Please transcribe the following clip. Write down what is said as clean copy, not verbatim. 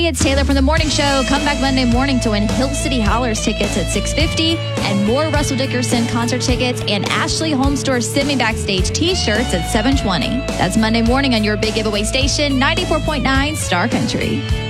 Hey, it's Taylor from The Morning Show. Come back Monday morning to win Hill City Hollers tickets at $6.50 and more Russell Dickerson concert tickets and Ashley Home Store Send Me Backstage t-shirts at $7.20. That's Monday morning on your big giveaway station, 94.9 Star Country.